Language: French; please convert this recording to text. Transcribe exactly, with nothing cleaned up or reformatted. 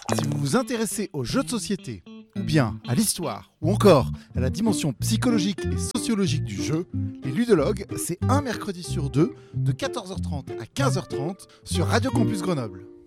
Si vous vous intéressez aux jeux de société, ou bien à l'histoire, ou encore à la dimension psychologique et sociologique du jeu, les Ludologues, c'est un mercredi sur deux, de quatorze heures trente à quinze heures trente sur Radio Campus Grenoble.